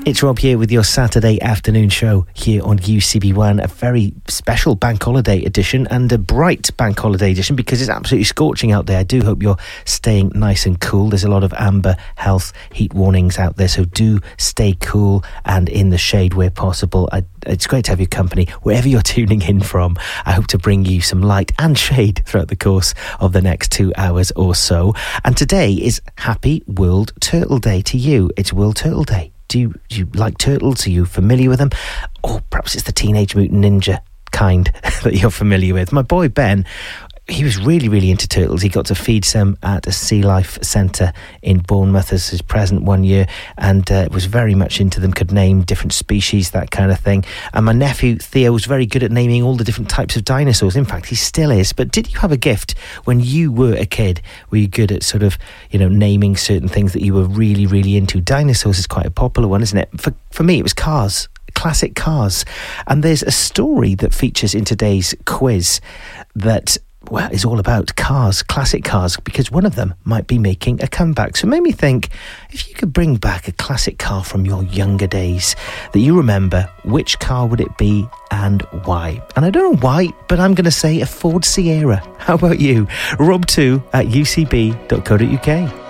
It's Rob here with your Saturday afternoon show here on UCB1, a very special bank holiday edition and a bright bank holiday edition because it's absolutely scorching out there. I do hope you're staying nice and cool. There's a lot of amber health heat warnings out there, so do stay cool and in the shade where possible. It's great to have your company wherever you're tuning in from. I hope to bring you some light and shade throughout the course of the next 2 hours or so. And today is Happy World Turtle Day to you. It's World Turtle Day. Do you like turtles? Are you familiar with them? Or perhaps it's the Teenage Mutant Ninja kind that you're familiar with. My boy Ben, he was really, really into turtles. He got to feed some at a Sea Life Centre in Bournemouth as his present 1 year, and was very much into them, could name different species, that kind of thing. And my nephew Theo was very good at naming all the different types of dinosaurs. In fact, he still is. But did you have a gift when you were a kid? Were you good at sort of, naming certain things that you were really, really into? Dinosaurs is quite a popular one, isn't it? For me, it was cars. Classic cars. And there's a story that features in today's quiz that is all about cars, classic cars, because one of them might be making a comeback. So it made me think, if you could bring back a classic car from your younger days that you remember, which car would it be and why? And I don't know why, but I'm going to say a Ford Sierra. How about you? Rob2 at ucb.co.uk.